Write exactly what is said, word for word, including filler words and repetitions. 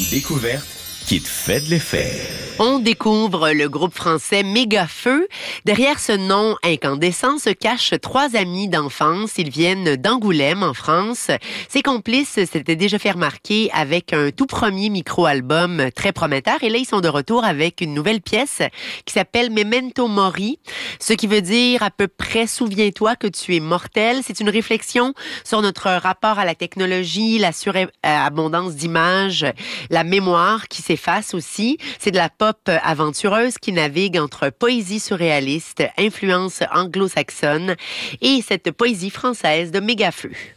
découverte qui te fait de l'effet. On découvre le groupe français Mégafeu. Derrière ce nom incandescent se cachent trois amis d'enfance. Ils viennent d'Angoulême, en France. Ces complices s'étaient déjà fait remarquer avec un tout premier micro-album très prometteur. Et là, ils sont de retour avec une nouvelle pièce qui s'appelle Memento Mori, ce qui veut dire à peu près « Souviens-toi que tu es mortel ». C'est une réflexion sur notre rapport à la technologie, la surabondance d'images, la mémoire qui s'efface aussi. C'est de la pop aventureuse qui navigue entre poésie surréaliste, influence anglo-saxonne et cette poésie française de Mégafeu.